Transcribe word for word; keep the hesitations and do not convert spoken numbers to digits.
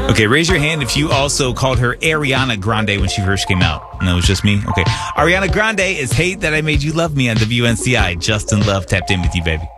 Okay, raise your hand if you also called her Ariana Grande when she first came out. No, it was just me? Okay. Ariana Grande is Hate That I Made You Love Me on W N C I. Justin Love tapped in with you, baby.